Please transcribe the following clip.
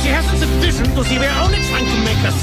She hasn't the vision to see we're only trying to make her